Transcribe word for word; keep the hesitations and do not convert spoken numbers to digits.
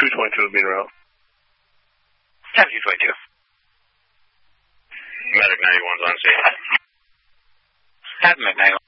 two twenty-two, meter out. seventy twenty-two. Medic ninety-one's on scene. Have Medic ninety-one.